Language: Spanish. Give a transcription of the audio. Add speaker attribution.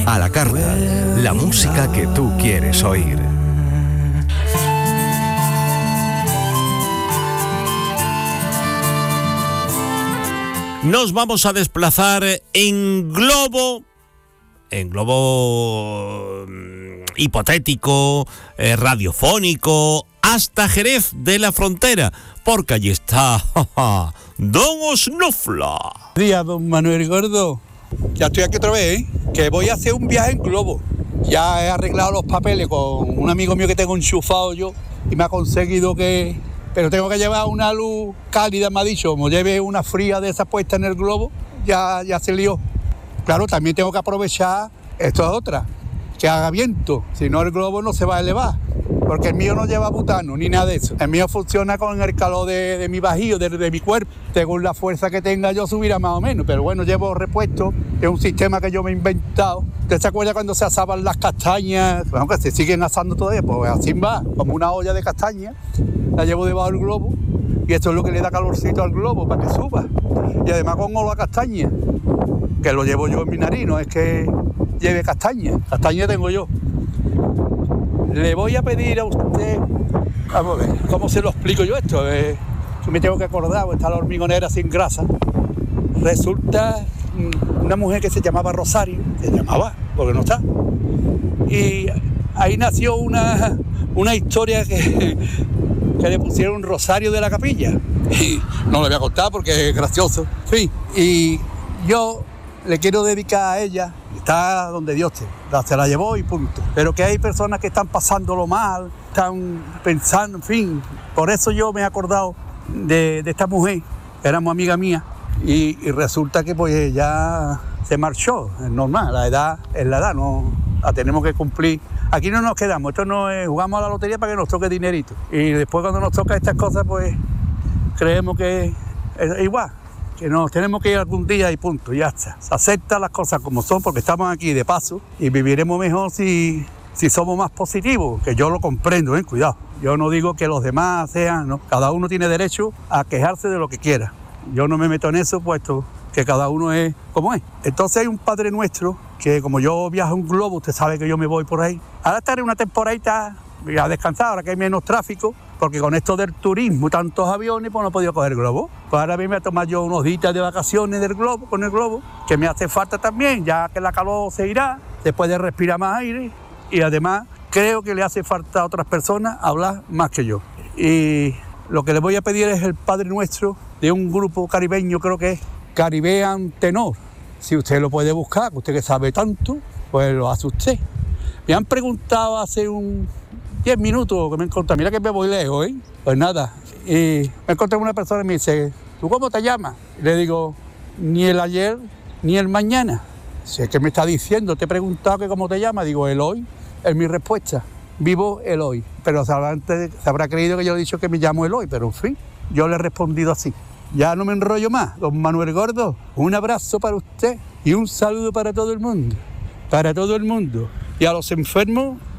Speaker 1: A la carta, la música que tú quieres oír.
Speaker 2: Nos vamos a desplazar en globo hipotético, radiofónico, hasta Jerez de la Frontera, porque allí está Don Osnufla.
Speaker 3: Buenos días, don Manuel Gordo. Ya estoy aquí otra vez, que voy a hacer un viaje en globo. Ya he arreglado los papeles con un amigo mío que tengo enchufado yo y me ha conseguido que... Pero tengo que llevar una luz cálida, me ha dicho, como lleve una fría de esa puesta en el globo, ya se lió. Claro, también tengo que aprovechar, esto es otra, que haga viento, si no el globo no se va a elevar, porque el mío no lleva butano ni nada de eso. El mío funciona con el calor de mi bajío, de mi cuerpo. Según la fuerza que tenga yo subirá más o menos, pero bueno, llevo repuesto, es un sistema que yo me he inventado. ¿Usted se acuerda cuando se asaban las castañas? Bueno, que se siguen asando todavía, pues así va, como una olla de castañas, la llevo debajo del globo y esto es lo que le da calorcito al globo para que suba. Y además con olor a castaña, que lo llevo yo en mi nariz, no es que lleve castaña tengo yo. Le voy a pedir a usted, vamos a ver, ¿cómo se lo explico yo esto? Yo me tengo que acordar, está la hormigonera sin grasa. Resulta una mujer que se llamaba Rosario, porque no está. Y ahí nació una historia que le pusieron Rosario de la Capilla. Y no le voy a contar porque es gracioso. Sí, y yo le quiero dedicar a ella, está donde Dios esté, se la llevó y punto. Pero que hay personas que están pasándolo mal, están pensando, en fin. Por eso yo me he acordado de esta mujer, éramos amiga mía, y resulta que pues ya se marchó, es normal, la edad es la edad, no la tenemos que cumplir. Aquí no nos quedamos, esto no es, jugamos a la lotería para que nos toque dinerito. Y después cuando nos toca estas cosas, pues creemos que es igual, que nos tenemos que ir algún día y punto, ya está. Se aceptan las cosas como son porque estamos aquí de paso y viviremos mejor si somos más positivos, que yo lo comprendo, cuidado. Yo no digo que los demás sean, ¿no? Cada uno tiene derecho a quejarse de lo que quiera. Yo no me meto en eso, puesto que cada uno es como es. Entonces hay un Padre Nuestro que como yo viajo en globo, usted sabe que yo me voy por ahí. Ahora estaré una temporadita a descansar, ahora que hay menos tráfico, porque con esto del turismo, tantos aviones, pues no he podido coger globo. Pues ahora me voy a tomar yo unos días de vacaciones con el globo, que me hace falta también, ya que la calor se irá, después de respirar más aire, y además creo que le hace falta a otras personas hablar más que yo. Y lo que le voy a pedir es el Padre Nuestro de un grupo caribeño, creo que es Caribbean Tenor. Si usted lo puede buscar, usted que sabe tanto, pues lo hace usted. Me han preguntado hace 10 minutos que me encontré, mira que me voy lejos, Pues nada, y me encontré con una persona y me dice, ¿tú cómo te llamas? Y le digo, ni el ayer ni el mañana. Si es que me está diciendo, te he preguntado que cómo te llamas, digo, el hoy, es mi respuesta. Vivo el hoy, pero se habrá creído que yo he dicho que me llamo el hoy, pero en fin, yo le he respondido así. Ya no me enrollo más, don Manuel Gordo, un abrazo para usted y un saludo para todo el mundo, y a los enfermos,